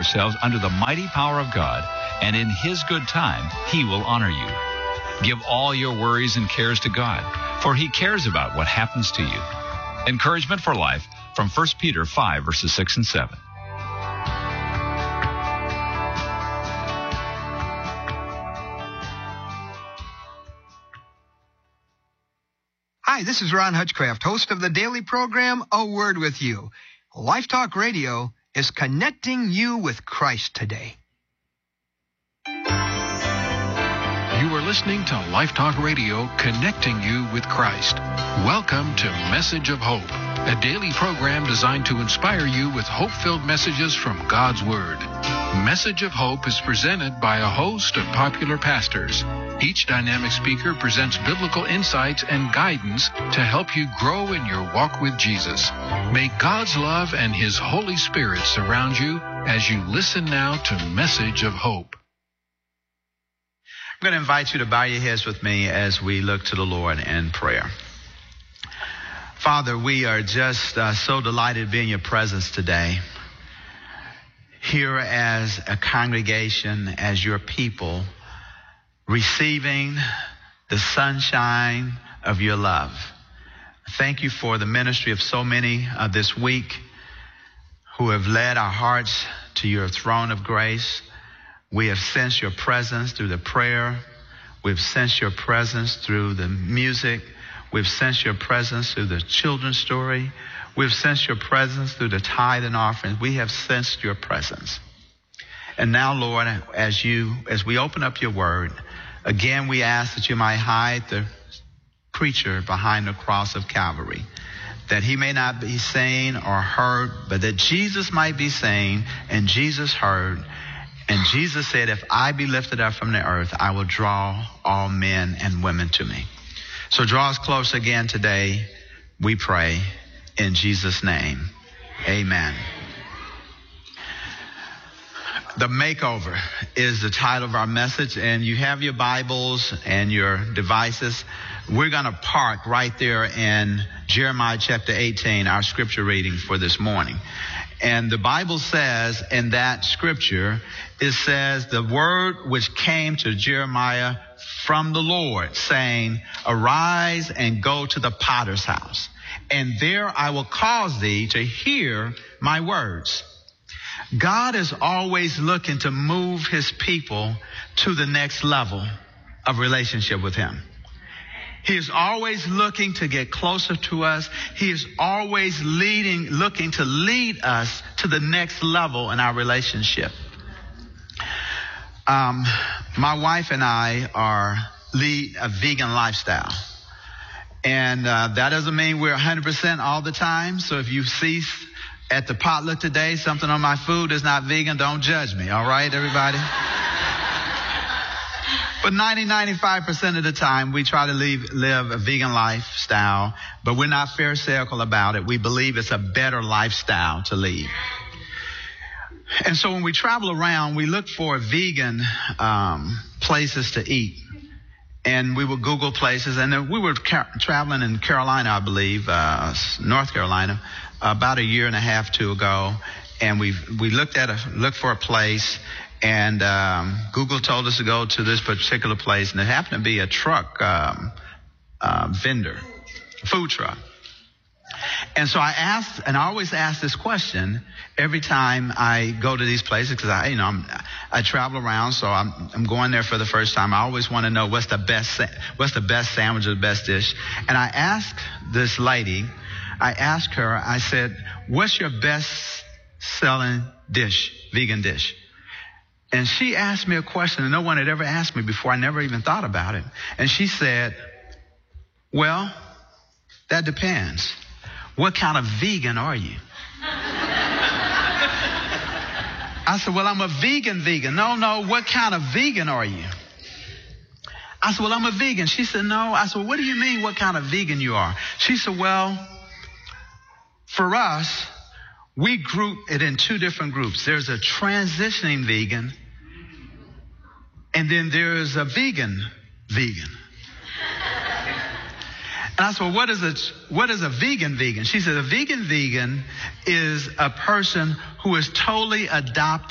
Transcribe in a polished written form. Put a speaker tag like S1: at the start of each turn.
S1: yourselves under the mighty power of God, and in His good time, He will honor you. Give all your worries and cares to God, for He cares about what happens to you. Encouragement for life from 1 Peter 5, verses 6 and 7.
S2: Hi, this is Ron Hutchcraft, host of the daily program, A Word With You. Life Talk Radio is connecting you with Christ today.
S3: You are listening to Life Talk Radio, connecting you with Christ. Welcome to Message of Hope, a daily program designed to inspire you with hope-filled messages from God's Word. Message of Hope is presented by a host of popular pastors. Each dynamic speaker presents biblical insights and guidance to help you grow in your walk with Jesus. May God's love and His Holy Spirit surround you as you listen now to Message of Hope.
S4: I'm going to invite you to bow your heads with me as we look to the Lord in prayer. Father, we are just so delighted to be in your presence today. Here as a congregation, as your people, receiving the sunshine of your love. Thank you for the ministry of so many this week who have led our hearts to your throne of grace. We have sensed your presence through the prayer. We've sensed your presence through the music. We've sensed your presence through the children's story. We've sensed your presence through the tithe and offering. We have sensed your presence. And now, Lord, as we open up your word, again, we ask that you might hide the preacher behind the cross of Calvary, that he may not be seen or heard, but that Jesus might be seen and Jesus heard. And Jesus said, if I be lifted up from the earth, I will draw all men and women to me. So draw us close again today, we pray, in Jesus' name. Amen. The Makeover is the title of our message, and you have your Bibles and your devices. We're going to park right there in Jeremiah chapter 18, our scripture reading for this morning. And the Bible says in that scripture, it says, the word which came to Jeremiah from the Lord, saying, arise and go to the potter's house, and there I will cause thee to hear my words. God is always looking to move his people to the next level of relationship with him. He is always looking to get closer to us. He is always looking to lead us to the next level in our relationship. My wife and I lead a vegan lifestyle. And that doesn't mean we're 100% all the time. So if you see at the potluck today, something on my food is not vegan, don't judge me, all right, everybody? But 95% of the time, we try to live a vegan lifestyle, but we're not pharisaical about it. We believe it's a better lifestyle to lead. And so when we travel around, we look for vegan places to eat. And we would Google places, and then we were traveling in Carolina, I believe, North Carolina, about a year and a half, two ago, and we looked for a place, and Google told us to go to this particular place, and it happened to be a truck vendor, food truck. And so I always ask this question every time I go to these places, because I travel around, so I'm going there for the first time. I always want to know what's the best sandwich or the best dish. And I asked this lady, I said, what's your best selling dish, vegan dish? And she asked me a question that no one had ever asked me before. I never even thought about it. And she said, well, that depends. What kind of vegan are you? I said, well, I'm a vegan. No, what kind of vegan are you? I said, well, I'm a vegan. She said, no. I said, well, what do you mean what kind of vegan you are? She said, well, for us, we group it in two different groups. There's a transitioning vegan, and then there's a vegan. And I said, well, what is a vegan? She said, a vegan is a person who is totally adopted